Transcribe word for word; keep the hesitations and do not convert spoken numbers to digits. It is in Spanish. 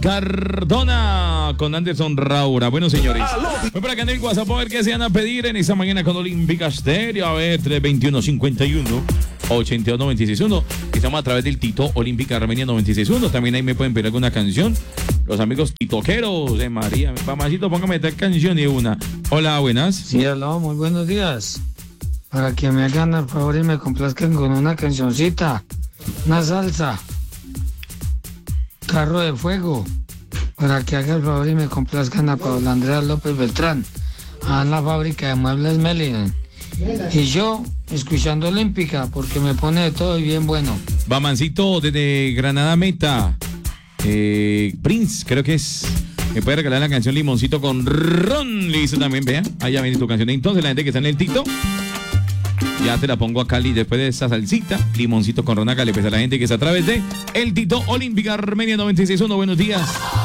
Cardona con Anderson Raura. Bueno, señores, voy por acá en el WhatsApp a ver qué se van a pedir en esta mañana con Olímpica Estéreo. A ver, tres veintiuno cincuenta y uno ochenta y dos noventa y seis uno. Estamos a través del Tito Olímpica Armenia noventa y seis uno. También ahí me pueden pedir alguna canción. Los amigos titoqueros de María. Mamacito, póngame tal canción y una. Hola, buenas. Sí, hola, muy buenos días. Para que me hagan el favor y me complazcan con una cancioncita, una salsa, Carro de Fuego, para que haga el favor y me complazcan a Paula Andrea López Beltrán, a la fábrica de muebles Melin. Y yo, escuchando Olímpica, porque me pone de todo y bien bueno. Bamancito desde Granada Meta. Eh, Prince, creo que es. Me puede regalar la canción Limoncito con Ron. Listo también, vea. Allá viene tu canción. Entonces, la gente que está en el Tito, ya te la pongo acá después de esa salsita. Limoncito con Ron acá le pesa a la gente que está a través de el Tito Olímpica Armenia noventa y seis uno. Buenos días.